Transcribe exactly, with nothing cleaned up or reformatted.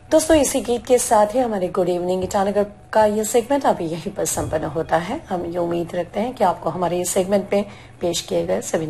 दोस्तों, इसी गीत के साथ ही हमारे गुड इवनिंग ईटानगर का ये सेगमेंट अभी यहीं पर संपन्न होता है। हम ये उम्मीद रखते हैं कि आपको हमारे इस सेगमेंट में पेश किए गए सभी